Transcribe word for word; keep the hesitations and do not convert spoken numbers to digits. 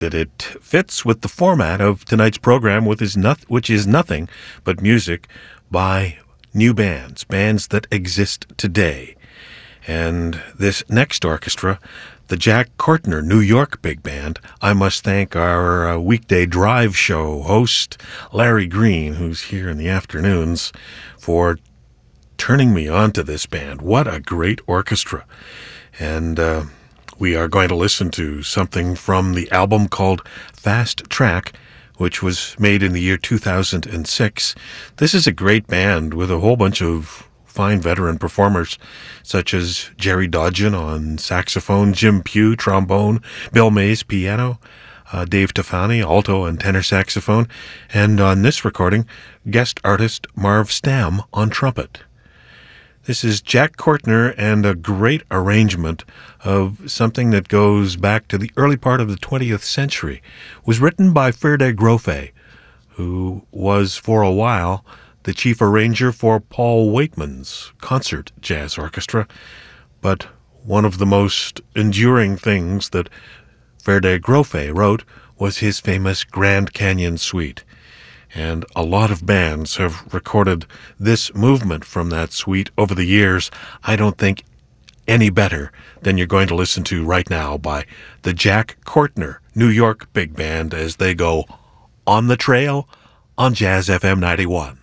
that it fits with the format of tonight's program, with is not, which is nothing but music by new bands, bands that exist today. And this next orchestra, the Jack Courtner New York Big Band, I must thank our uh, weekday drive show host, Larry Green, who's here in the afternoons, for turning me on to this band. What a great orchestra. And uh, we are going to listen to something from the album called Fast Track, which was made in the year two thousand six. This is a great band with a whole bunch of fine veteran performers, such as Jerry Dodgen on saxophone, Jim Pugh, trombone, Bill Mays, piano, uh, Dave Tafani, alto and tenor saxophone, and on this recording, guest artist Marv Stam on trumpet. This is Jack Courtner and a great arrangement of something that goes back to the early part of the twentieth century. It was written by Ferdi Grofé, who was for a while the chief arranger for Paul Waitman's concert jazz orchestra. But one of the most enduring things that Ferdi Grofé wrote was his famous Grand Canyon Suite. And a lot of bands have recorded this movement from that suite over the years. I don't think any better than you're going to listen to right now by the Jack Courtner New York Big Band as they go On the Trail on Jazz F M ninety-one.